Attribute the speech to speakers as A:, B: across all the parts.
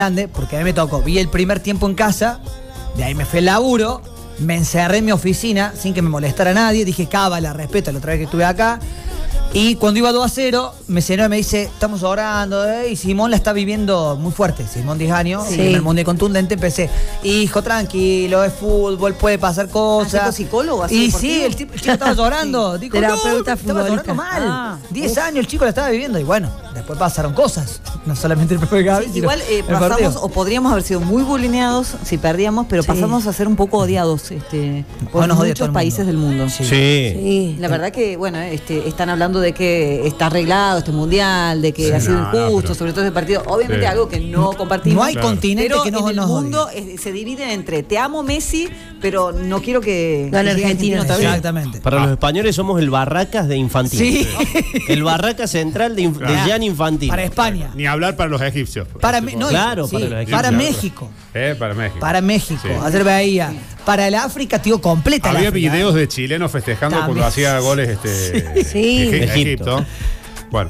A: grande, porque a mí me tocó. Vi el primer tiempo en casa, de ahí me fui al laburo, me encerré en mi oficina sin que me molestara nadie, dije cábala, respeto la otra vez que estuve acá. Y cuando iba 2-0, me cenó y me dice, estamos orando, y Simón la está viviendo muy fuerte, Simón 10 años,
B: Sí.
A: y en el mundo contundente empecé, hijo, tranquilo, es fútbol, puede pasar cosas.
B: ¿Tipo psicólogo así
A: Y
B: deportivo?
A: sí, el chico estaba llorando,
B: Sí.
A: dijo,
B: Terapeuta
A: estaba llorando
B: futbolista.
A: mal. 10 años el chico la estaba viviendo, y bueno, después pasaron cosas, no solamente el propio Gaby,
B: Sí,
A: sino
B: igual
A: el
B: pasamos,
A: partido.
B: o podríamos haber sido muy bulineados si perdíamos, pero
A: Sí.
B: pasamos a ser un poco odiados por
A: nos odia todo
B: muchos
A: el
B: países del mundo.
A: Sí.
C: Sí.
B: La verdad que, bueno, están hablando de que está arreglado este mundial, de que
D: Sí,
B: ha sido
D: no,
B: injusto,
D: pero-
B: sobre todo este partido. Obviamente
D: Sí.
B: algo que no compartimos.
A: No hay
D: Claro.
A: continente
B: pero
A: que no
B: en el
A: nos
B: mundo
A: odie.
B: se dividen entre te amo Messi, pero no quiero que
C: Gane
B: que
C: Argentina.
B: todavía.
A: Exactamente.
E: Para los españoles somos el Barracas de Infantil.
A: Sí.
E: El Barracas central de Jan Infantil.
A: Para España.
D: Ni hablar para los egipcios.
A: Para,
D: Tipo,
A: no,
E: Claro,
A: sí,
E: para los
A: para
D: egipcios.
A: México.
D: Para México.
A: Para México.
D: Sí.
A: Ayer veía. Para el África, tío, completa. el
D: Había
A: África.
D: videos de chilenos festejando
A: También.
D: cuando hacía goles
C: Sí.
D: Egipto. Bueno,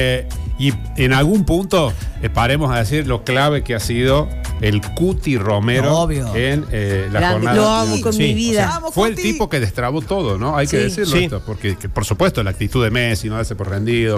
D: y en algún punto paremos a decir lo clave que ha sido el Cuti Romero
A: Obvio.
D: en la
B: Grande.
D: jornada.
C: Lo amo con
E: Sí,
C: mi vida.
A: Vamos,
D: Fue el
A: Cuti.
D: tipo que destrabó todo, ¿no? Hay que
B: Sí.
D: decirlo
E: Sí.
D: esto, porque por supuesto la actitud de Messi, no darse por rendido,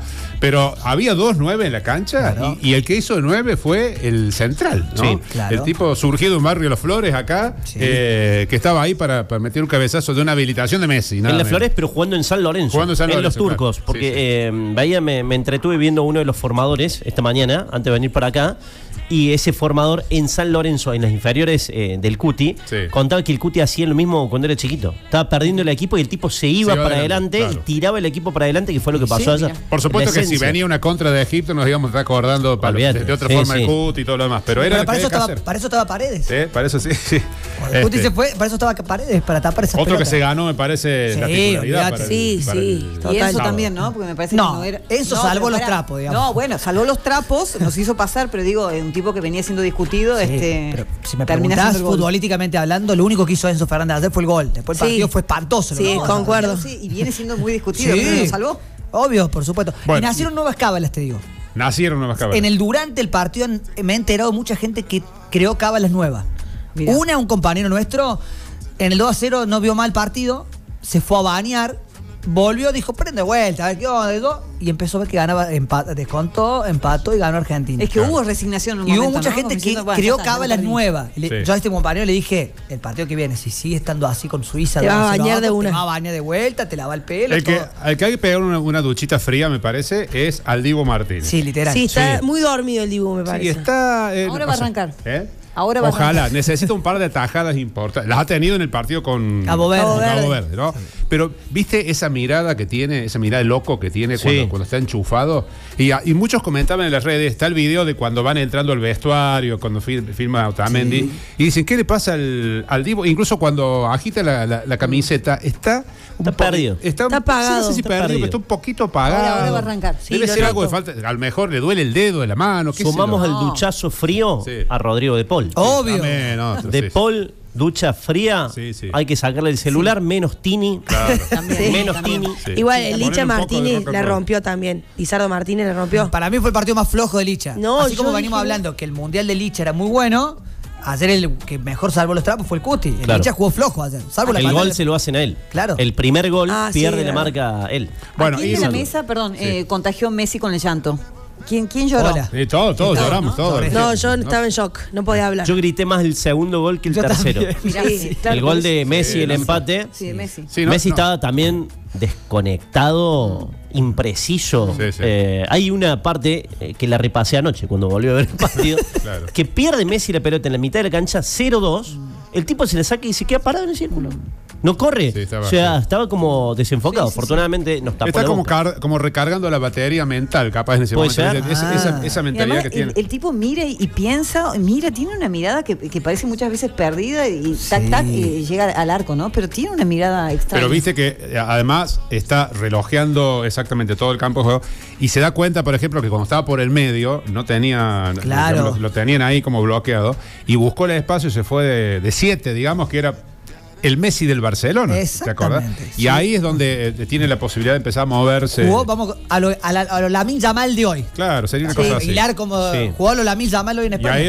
D: pero había 2-9 en la cancha
A: Claro.
D: y el que hizo de 9 fue el central, ¿no?
E: Sí,
A: claro.
D: El tipo surgido de un barrio de Las Flores acá,
A: Sí.
D: que estaba ahí para meter un cabezazo de una habilitación de Messi.
E: En
D: nada
E: Las
D: menos.
E: Flores, pero jugando en San Lorenzo.
D: Jugando en San
E: Los
D: Lorenzo,
E: turcos.
D: claro.
E: Porque
D: Sí,
E: veía, me entretuve viendo uno de los formadores esta mañana, antes de venir para acá. Y ese formador en San Lorenzo, en las inferiores del Cuti,
D: Sí.
E: contaba que el Cuti hacía lo mismo cuando era chiquito. Estaba perdiendo el equipo y el tipo se iba para adelante
D: claro.
E: y tiraba el equipo para adelante, que fue lo que pasó allá.
D: Por supuesto
E: La
D: que si
E: esencia.
D: venía una contra de Egipto nos íbamos a estar acordando
E: Olvídate.
D: de otra
E: Sí,
D: forma
E: sí.
D: el Cuti y todo lo demás. Pero era
A: Pero
D: lo que
A: para, eso
D: había que
A: estaba,
D: hacer.
A: para eso estaba Paredes.
D: Sí, para eso sí. sí.
A: Cuando el Cuti se fue, para eso estaba Paredes, para tapar esas
D: Otro que
A: pelotas.
D: se ganó, me parece,
A: Sí,
D: la titularidad.
A: olvídate.
D: Para
C: Sí,
D: para
C: sí,
D: para
B: Y Enzo
C: Total.
B: también, ¿no? Porque me parece
A: No,
B: que no era.
A: Enzo salvó
B: pero
A: los
B: pará.
A: trapos, digamos.
B: No, bueno, salvó los trapos, nos hizo pasar, pero digo, un tipo que venía siendo discutido,
A: Sí, pero si me
B: termina
A: preguntás
B: haciendo el gol.
A: futbolísticamente hablando, lo único que hizo Enzo Fernández ayer fue el gol. Después el
C: Sí.
A: partido fue espantoso.
C: Sí,
A: ¿no?
C: concuerdo.
B: Sí, y viene siendo muy discutido,
A: Sí.
B: pero lo salvó.
A: Obvio, por supuesto.
D: Bueno.
A: Y nacieron nuevas cábalas, te digo.
D: Nacieron nuevas cábalas.
A: En el durante el partido me he enterado de mucha gente que creó cábalas nuevas.
B: Mirá.
A: Un compañero nuestro, en el 2-0 no vio mal el partido, se fue a bañar, volvió, dijo, prende vuelta, a ver qué onda, y empezó a ver que ganaba, descontó, empató y ganó Argentina.
B: Es que hubo resignación en un
A: Y hubo
B: momento,
A: mucha
B: ¿no?
A: gente
B: Como
A: que
B: diciendo, bueno,
A: creó
B: ya está,
A: cábalas
B: no perdimos.
A: nuevas.
D: Sí.
A: Yo a este compañero le dije, el partido que viene, si sigue estando así con Suiza,
C: Te vas a
A: 2-0
C: bañar de
A: abajo,
C: una.
A: Te vas a bañar de vuelta, te lava el pelo.
D: El que,
A: todo.
D: al que hay que pegar una duchita fría, me parece, es al Divo Martínez.
A: Sí, literal.
C: Sí, está
D: Sí.
C: muy dormido el Dibu, me
D: Sí,
C: parece.
D: está.
B: Ahora va a arrancar.
D: ¿Eh?
B: Ahora va a
D: Ojalá,
B: arrancar.
D: necesita un par de tajadas importantes. Las ha tenido en el partido con
A: Cabo Verde.
D: con
C: Cabo
D: Cabo
C: Verde.
D: Verde, ¿no? Pero, ¿viste esa mirada que tiene, esa mirada de loco que tiene
E: Sí.
D: cuando está enchufado? Y muchos comentaban en las redes, está el video de cuando van entrando al vestuario, cuando filma Otamendi, y dicen, ¿qué le pasa al Divo? Incluso cuando agita la camiseta, está
E: perdido.
D: Está
C: apagado.
D: Sí, no sé si
E: Está
D: perdido,
E: perdido.
D: pero está un poquito apagado.
B: Ahora va a arrancar.
C: Sí,
D: Debe
C: lo
D: ser algo de
C: noto.
D: falta. A lo mejor le duele el dedo de la mano. qué sé
E: Sumamos
D: yo.
E: el
B: No.
E: duchazo frío
D: Sí.
E: a Rodrigo de Paul.
A: Obvio.
D: También, otro,
E: De
D: sí.
E: Paul, ducha fría,
D: Sí, sí.
E: hay que sacarle el celular, menos Tini.
D: Claro.
B: También,
E: Menos
B: también.
E: Tini.
D: Sí.
C: Igual
D: Sí,
C: el
D: poner
C: Licha
D: un poco de
C: Martínez
D: rock and
C: la
D: roll.
C: rompió también. Lizardo Martínez la rompió.
A: Para mí fue el partido más flojo de Licha.
C: No,
A: Así como
C: yo
A: venimos
C: dije-
A: hablando que el Mundial de Licha era muy bueno, ayer el que mejor salvó los trapos fue el Cuti. El
E: Claro.
A: Licha jugó flojo ayer. Salvo la
E: El
A: pantalla.
E: gol se lo hacen a él.
A: Claro.
E: El primer gol
C: Ah, sí,
E: pierde la
C: verdad.
E: marca él.
D: Bueno,
B: ¿A quién
D: y
B: de la
D: eso-
B: mesa, perdón,
D: Sí.
B: contagió Messi con el llanto? ¿Quién lloró?
A: Hola.
D: Todos
B: Todos,
D: lloramos,
B: ¿no?
D: todos.
C: No, yo estaba en shock, no podía hablar.
E: Yo grité más el segundo gol que el
A: Yo
E: tercero.
A: también.
B: Mirá,
C: Sí.
B: sí, claro,
E: El gol
B: por
E: de
B: eso.
E: Messi, el empate.
B: Sí, de Messi.
D: Sí, no,
E: Messi
D: no.
E: estaba también desconectado, impreciso.
D: Sí, sí.
E: Hay una parte que la repasé anoche cuando volvió a ver el partido,
D: Claro.
E: que pierde Messi la pelota en la mitad de la cancha, 0-2. El tipo se le saca y se queda parado en el círculo. No corre.
D: Sí, estaba
E: o sea,
D: así.
E: estaba como desenfocado.
B: Sí, sí, sí.
E: Afortunadamente nos tapó
D: Está
E: la
D: como,
E: boca.
D: como recargando la batería mental, capaz en ese
E: Puede
D: momento.
E: ser.
D: Esa
B: Y
D: mentalidad
B: además,
D: que tiene.
B: el tipo mira y piensa, mira, tiene una mirada que parece muchas veces perdida y tac, tac, y llega al arco, ¿no? Pero tiene una mirada extraña.
D: Pero viste que además está relojeando exactamente todo el campo de juego y se da cuenta, por ejemplo, que cuando estaba por el medio no tenía,
A: Claro.
D: lo tenían ahí como bloqueado y buscó el espacio y se fue de 7, digamos que era el Messi del Barcelona, ¿te acordás?
A: Exactamente,
D: Y
A: sí.
D: ahí es donde tiene la posibilidad de empezar a moverse.
A: Jugó, vamos, a lo Lamine Yamal de hoy.
D: Claro, sería una
A: Sí,
D: cosa así.
A: Aguilar como
E: Sí.
A: jugó a lo Lamine Yamal hoy en
D: Y
A: España.
D: ahí